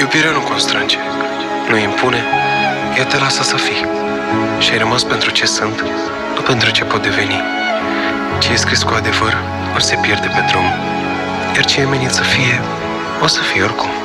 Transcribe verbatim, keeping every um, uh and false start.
Iubirea nu constrânge, nu impune, ea te lasă să fii. Și ai rămas pentru ce sunt, nu pentru ce pot deveni. Ce e scris cu adevăr, nu se pierde pe drum, iar ce e menit să fie, o să fie oricum.